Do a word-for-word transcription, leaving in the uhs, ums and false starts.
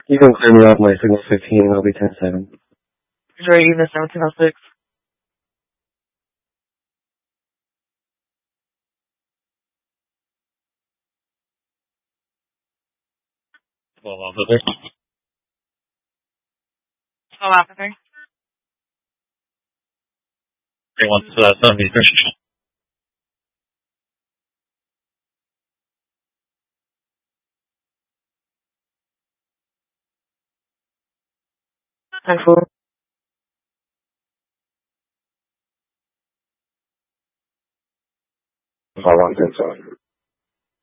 You can clear me off my signal fifteen and I'll be ten seven. Enjoy Unit seventeen oh six. twelve officer. twelve officer. three one seven Eastern. ten four. five one ten seven.